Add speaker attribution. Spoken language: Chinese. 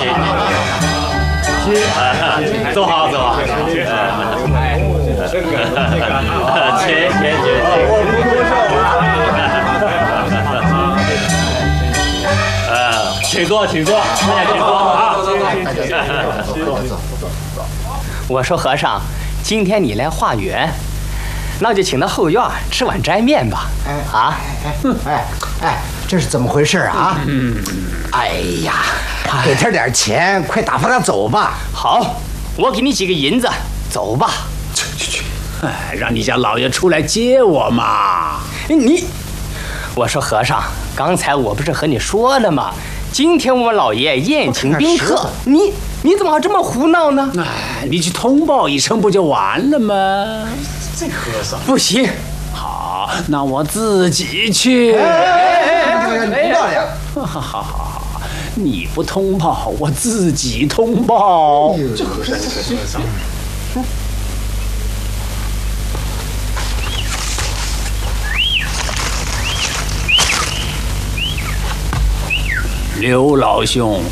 Speaker 1: 走好走好。请坐，请坐，大家请坐啊！
Speaker 2: 我说和尚，今天你来化缘，那就请到后院吃碗斋面吧。
Speaker 3: 这是怎么回事啊？哎呀，给他点钱，快打发他走吧。
Speaker 2: 好，我给你几个银子，走吧。
Speaker 4: 去，让你家老爷出来接我嘛。
Speaker 2: 我说和尚，刚才我不是和你说了吗？今天我们老爷宴请宾客，你怎么还这么胡闹呢？
Speaker 4: 你去通报一声不就完了吗？
Speaker 2: 这和尚不行。
Speaker 4: 好，那我自己去。
Speaker 3: 你不要脸！
Speaker 4: 好，你不通报，我自己通报。
Speaker 2: 这和尚。
Speaker 4: 刘老兄，